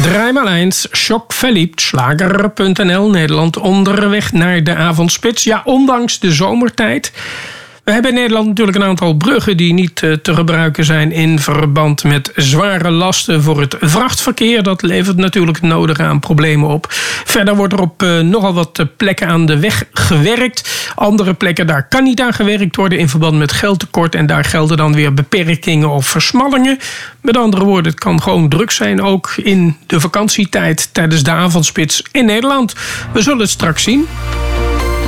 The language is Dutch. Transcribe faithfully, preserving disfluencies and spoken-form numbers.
Draai maar eens, Shock verliebt, slager punt n l, Nederland onderweg naar de avondspits. Ja, ondanks de zomertijd. We hebben in Nederland natuurlijk een aantal bruggen die niet te gebruiken zijn in verband met zware lasten voor het vrachtverkeer. Dat levert natuurlijk het nodige aan problemen op. Verder wordt er op uh, nogal wat plekken aan de weg gewerkt. Andere plekken, daar kan niet aan gewerkt worden in verband met geldtekort. En daar gelden dan weer beperkingen of versmallingen. Met andere woorden, het kan gewoon druk zijn, ook in de vakantietijd tijdens de avondspits in Nederland. We zullen het straks zien.